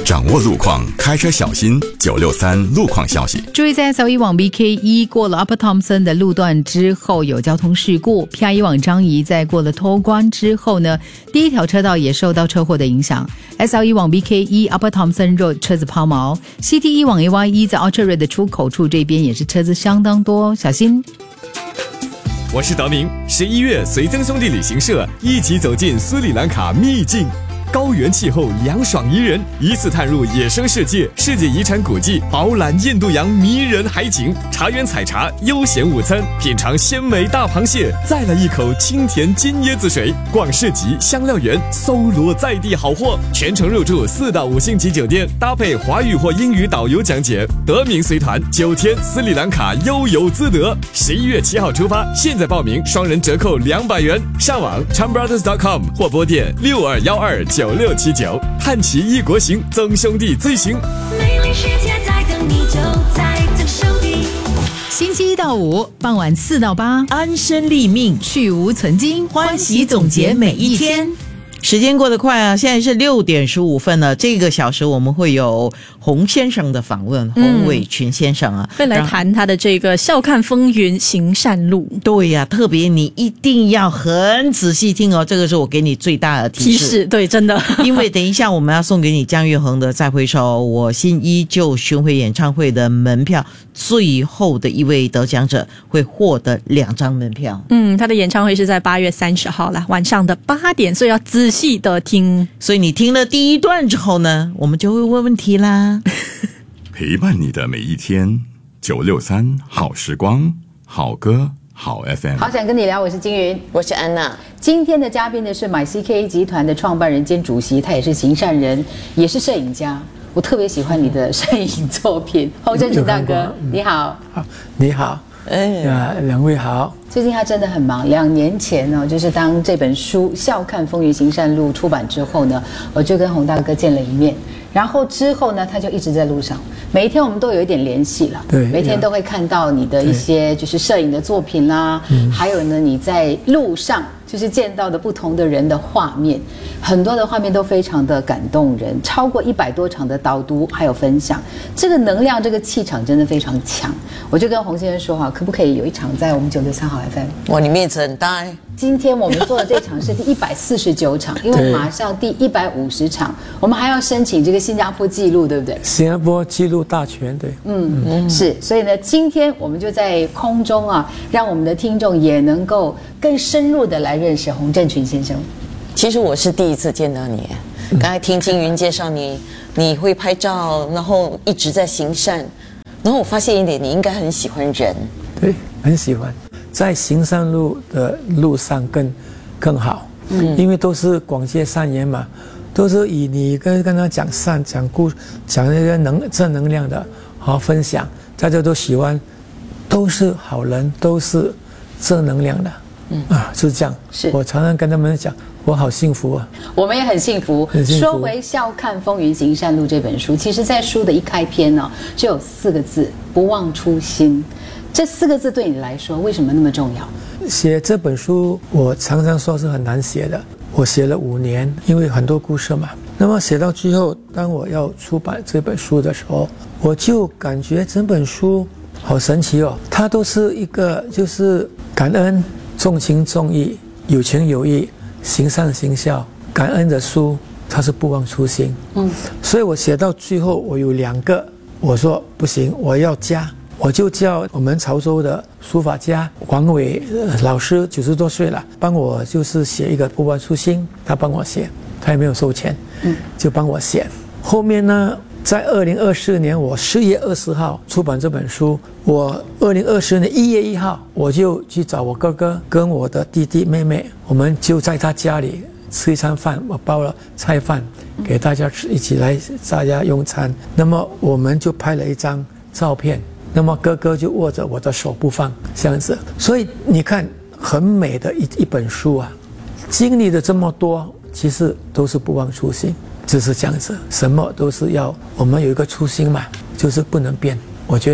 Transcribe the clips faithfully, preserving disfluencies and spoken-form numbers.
掌握路况，开车小心。九六三路况消息。 注意，在 S L 一 往 B K 一 过了 Upper Thomson 的路段之后有交通事故， P R 一 往张仪在过了托关之后呢，第一条车道也受到车祸的影响。 S L 一 往 B K 一 Upper Thomson Road 车子抛锚， C T 一 往 A Y 一 在 Orchard Road 的出口处这边也是车子相当多，小心。 我是德明，十一月随曾兄弟旅行社一起走进斯里兰卡秘境。高原气候凉爽宜人，一次探入野生世界，世界遗产古迹，饱览印度洋迷人海景，茶园采茶，悠闲午餐，品尝鲜美大螃蟹，再来一口清甜金椰子水，逛市集香料园，搜罗在地好货，全程入住四到五星级酒店，搭配华语或英语导游讲解。德明随团九天斯里兰卡悠游自得，十一月七号出发，现在报名双人折扣两百元，上网 chambrothers dot com 或拨电六二幺二九六七九，探奇异国行，曾兄弟最行。 美丽世界在等你，就在曾兄弟。 星期一到五傍晚四到八， 安身立命， 去无存菁， 欢喜总结每一天。时间过得快啊，现在是六点十五分了。这个小时我们会有洪先生的访问，洪伟群先生啊， 会来谈他的这个笑看风云行善路。 对呀、啊，特别你一定要很仔细听哦，这个是我给你最大的提示。 提示对，真的， 因为等一下我们要送给你姜育恒的再回首我心依旧巡回演唱会的门票，最后的一位得奖者会获得两张门票。 嗯，他的演唱会是在八月三十号啦，晚上的八点，所以要仔细的听。 所以你听了第一段之后呢，我们就会问问题啦。 陪伴你的每一天，九六三好时光，好歌好 F M。 好想跟你聊，我是金云， 我是安娜。 今天的嘉宾呢是 MyCK 集团的创办人兼主席，他也是行善人，也是摄影家。我特别喜欢你的摄影作品。洪振群大哥，你好。 好，你好。哎呀，两位好。 最近他真的很忙。两年前呢、哦，就是当这本书《笑看风云行善路》出版之后呢，我就跟洪大哥见了一面。然后之后呢，他就一直在路上，每一天我们都有一点联系了。 对， 每天都会看到你的一些就是摄影的作品啦，还有呢你在路上就是见到的不同的人的画面，很多的画面都非常的感动人，超过一百多场的导读还有分享，这个能量这个气场真的非常强。我就跟洪先生说哈，可不可以有一场在我们九六三好 F M？ 哇，你面子很大哎。 今天我们做的这场是第一百四十九场，因为马上第一百五十场，我们还要申请这个新加坡纪录，对不对？ 新加坡纪录大全，对， 嗯嗯，是。所以呢，今天我们就在空中啊，让我们的听众也能够更深入的来认识洪振群先生。 其实我是第一次见到你，刚才听金云介绍你，你会拍照，然后一直在行善，然后我发现一点，你应该很喜欢人。 对，很喜欢。在行善路的路上更更好，嗯，因为都是广结善缘嘛，都是以你跟跟他讲善、讲故、讲那个能正能量的，好分享，大家都喜欢，都是好人，都是正能量的，嗯啊，是这样。是我常常跟他们讲，我好幸福啊。 我们也很幸福。 很幸福。 说回《笑看风云行善路》这本书，其实在书的一开篇呢、哦，就有四个字：不忘初心。这四个字对你来说为什么那么重要？ 写这本书，我常常说是很难写的。我写了五年，因为很多故事嘛。那么写到最后，当我要出版这本书的时候，我就感觉整本书好神奇哦。它都是一个就是感恩、重情重义、有情有义、行善行孝、感恩的书，它是不忘初心。嗯，所以我写到最后，我有两个，我说不行，我要加。我就叫我们潮州的书法家王伟老师，九十多岁了，帮我就是写一个不忘初心，他帮我写，他也没有收钱，嗯，就帮我写。后面呢，在二零二四年我十月二十号出版这本书，我二零二四年一月一号我就去找我哥哥跟我的弟弟妹妹，我们就在他家里吃一餐饭，我包了菜饭给大家吃，一起来大家用餐。那么我们就拍了一张照片。那么哥哥就握着我的手不放，这样子。所以你看，很美的一一本书啊，经历了这么多，其实都是不忘初心，就是这样子。什么都是要我们有一个初心嘛，就是不能变。我觉得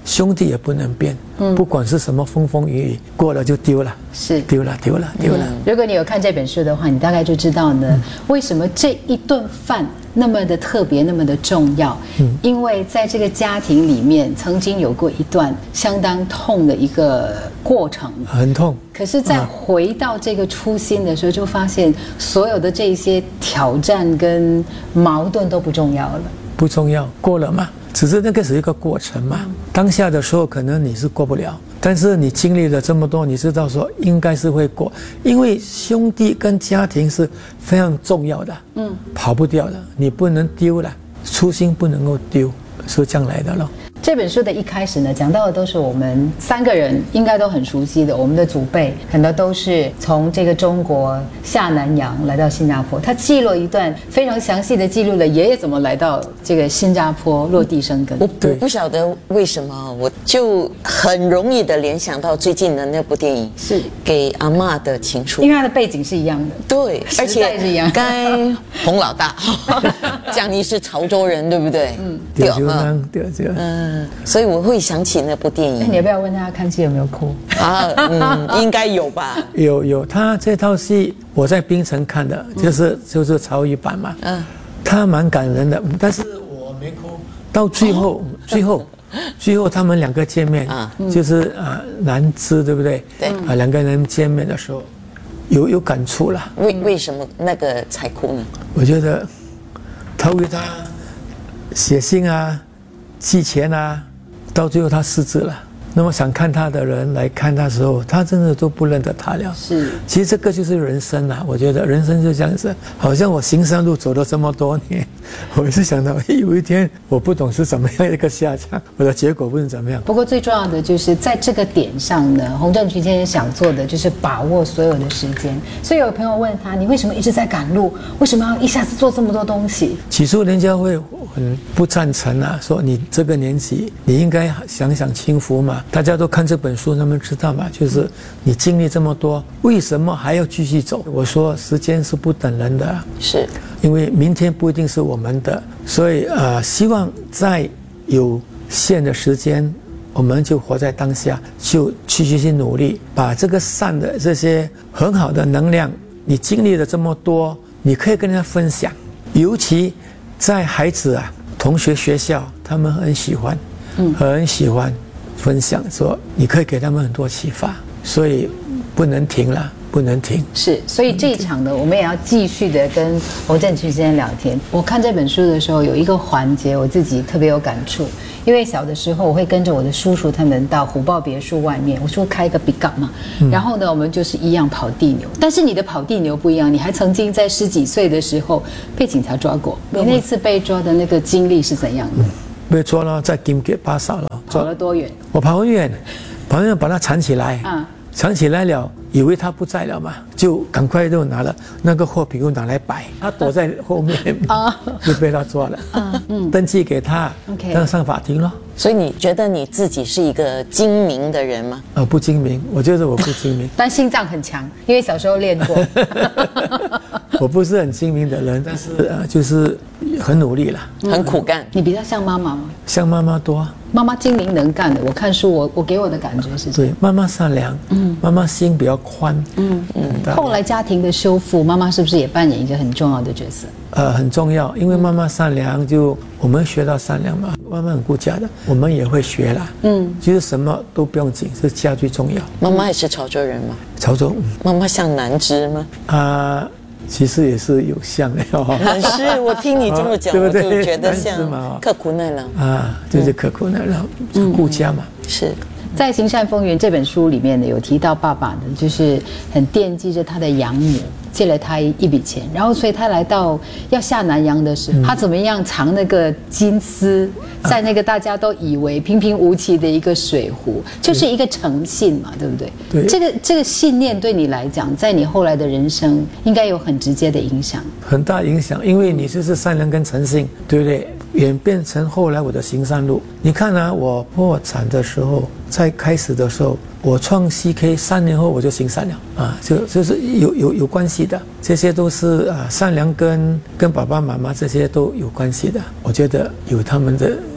兄弟也不能变，嗯，不管是什么风风雨雨，过了就丢了， 是丢了丢了丢了。 嗯、如果你有看这本书的话，你大概就知道呢，嗯、为什么这一顿饭那么的特别，那么的重要。嗯，因为在这个家庭里面，曾经有过一段相当痛的一个过程， 很痛。 可是，在回到这个初心的时候，就发现所有的这些挑战跟矛盾都不重要了。 不重要，过了嘛。只是那个是一个过程嘛，当下的时候可能你是过不了，但是你经历了这么多，你知道说应该是会过，因为兄弟跟家庭是非常重要的，嗯，跑不掉的，你不能丢了，初心不能够丢，是这样来的咯。 这本书的一开始呢，讲到的都是我们三个人应该都很熟悉的，我们的祖辈很多都是从这个中国下南洋来到新加坡。他记录一段非常详细的记录了爷爷怎么来到这个新加坡落地生根。 我我不晓得为什么，我就很容易的联想到最近的那部电影， 是给阿嬷的情书， 因为他的背景是一样的， 对，而且是一样。 刚才洪老大讲你是潮州人，对不对？嗯， 对啊，对对， 嗯。所以我会想起那部电影。 你要不要问他看戏有没有哭啊？嗯，应该有吧。 有有，他这套戏我在槟城看的，就是就是潮语版嘛。嗯，他蛮感人的，但是我没哭。到最后，哦、最后，最后他们两个见面啊，就是啊男知对不对？ 对啊，两个人见面的时候，有有感触了。 为为什么那个才哭呢？ 我觉得他为他写信啊，寄钱啊。到最后他失智了，那么想看他的人来看他的时候，他真的都不认得他了。 是， 其实这个就是人生啊，我觉得人生就这样子。好像我行山路走了这么多年，我是想到有一天我不懂是怎么样一个下场，我的结果不是怎么样。 不过最重要的就是在这个点上呢，洪振群先生想做的就是把握所有的时间。所以有朋友问他，你为什么一直在赶路？为什么要一下子做这么多东西？ 起初人家会很不赞成啊，说你这个年纪你应该想想轻浮嘛。大家都看这本书，他们知道嘛，就是你经历这么多，为什么还要继续走？我说时间是不等人的， 是因为明天不一定是我们的，所以呃，希望在有限的时间，我们就活在当下，就继续去努力，把这个善的这些很好的能量，你经历了这么多，你可以跟人家分享，尤其在孩子啊、同学、学校，他们很喜欢，嗯，很喜欢分享，说你可以给他们很多启发，所以不能停了。不能停， 是，所以这一场呢，我们也要继续的跟洪振群先生聊天。我看这本书的时候，有一个环节我自己特别有感触，因为小的时候我会跟着我的叔叔他们到虎豹别墅外面，我叔开一个比港嘛，然后呢，我们就是一样跑地牛，但是你的跑地牛不一样，你还曾经在十几岁的时候被警察抓过，你那次被抓的那个经历是怎样的？ 被抓了，在金给巴萨了， 跑了多远？ 我跑很远，跑很远把它缠起来，啊，缠起来了。以为他不在了嘛，就赶快就拿了那个货品又拿来摆，他躲在后面啊，就被他抓了，啊，嗯，登记给他， OK， 让上法庭了。 所以你觉得你自己是一个精明的人吗？ 呃，不精明，我觉得我不精明， 但心脏很强，因为小时候练过。 我不是很精明的人，但是呃，就是很努力了， 很苦干。 你比较像妈妈吗？ 像妈妈多。 妈妈精明能干的，我看书我我给我的感觉是这样。 对，妈妈善良，嗯，妈妈心比较宽，嗯嗯。后来家庭的修复，妈妈是不是也扮演一个很重要的角色？ 呃，很重要，因为妈妈善良，就我们学到善良嘛。妈妈很顾家的，我们也会学啦。嗯，其实什么都不用紧，是家最重要。 妈妈也是潮州人吗？ 潮州。 妈妈像南芝吗？ 啊、呃。其实也是有像的哦， 是我听你这么讲，我就觉得像刻苦耐劳啊，就是刻苦耐劳，顾家嘛。 是在《行善风云》这本书里面呢，有提到爸爸呢，就是很惦记着他的养母，借了他一笔钱，然后所以他来到要下南洋的时候，他怎么样藏那个金丝在那个大家都以为平平无奇的一个水壶，就是一个诚信嘛，对不对？ 对， 这个这个信念对你来讲，在你后来的人生应该有很直接的影响， 很大影响，因为你就是善良跟诚信，对不对？演变成后来我的行善路。你看啊，我破产的时候，在开始的时候，我创 C K 三年后我就行善了啊，就就是有有有关系的，这些都是啊善良跟跟爸爸妈妈这些都有关系的。我觉得有他们的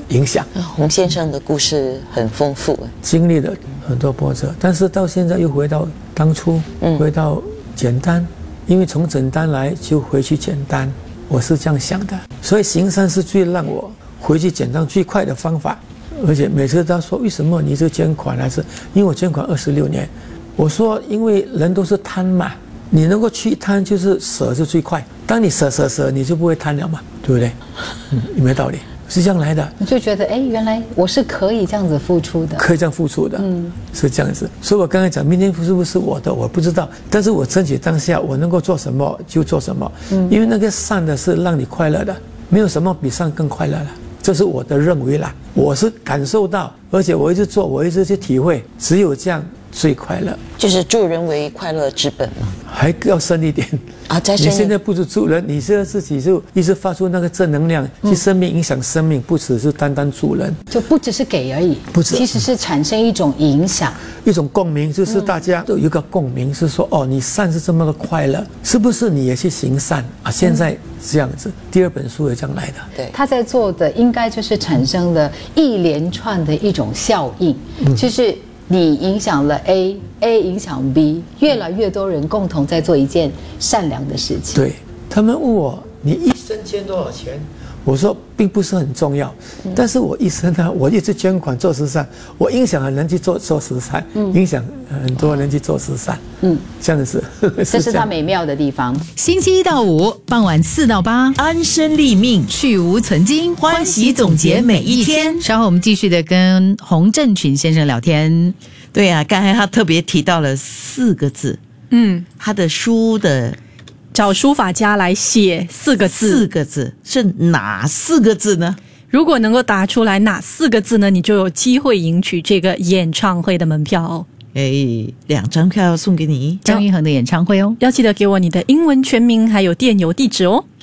影响。 洪先生的故事很丰富， 经历了很多波折，但是到现在又回到当初， 嗯回到简单，因为从简单来就回去简单，我是这样想的。所以行善是最让我回去简单最快的方法。而且每次他说为什么你这捐款还是因为我捐款二十六年，我说因为人都是贪嘛，你能够去贪就是舍是最快，当你舍舍舍你就不会贪了嘛，对不对？嗯，有没有道理？是这样来的， 你就觉得哎，原来我是可以这样子付出的， 可以这样付出的，嗯，是这样子。所以我刚才讲，明天是不是我的，我不知道，但是我争取当下，我能够做什么就做什么，嗯，因为那个善的是让你快乐的，没有什么比善更快乐了，这是我的认为啦，我是感受到，而且我一直做，我一直去体会，只有这样最快乐， 就是助人为快乐之本嘛， 还要深一点。 啊，再深一点。 你现在不是助人，你现在自己就一直发出那个正能量，去生命影响生命，不只是单单助人， 就不只是给而已， 不是， 其实是产生一种影响， 一种共鸣，就是大家都有一个共鸣，是说哦，你善是这么的快乐，是不是你也去行善啊？现在这样子，第二本书也这样来的。 对， 他在做的应该就是产生了一连串的一种效应，嗯、就是你影响了 A，A 影响 B， 越来越多人共同在做一件善良的事情。 对，他们问我你一生捐多少钱？我说并不是很重要，嗯、但是我一生呢，我一直捐款做慈善，我影响了人去做做慈善，嗯、影响很多人去做慈善，嗯，这样子， 这是他美妙的地方。 星期一到五傍晚四到八， 安身立命， 去无存精， 欢喜总结每一天。 稍后我们继续的跟洪振群先生聊天。 对啊，刚才他特别提到了四个字， 嗯， 他的书的找书法家来写四个字， 四个字是哪四个字呢？ 如果能够答出来哪四个字呢，你就有机会赢取这个演唱会的门票哦。 哎，两张票要送给你， 张玉恒的演唱会哦， 要记得给我你的英文全名还有电邮地址哦。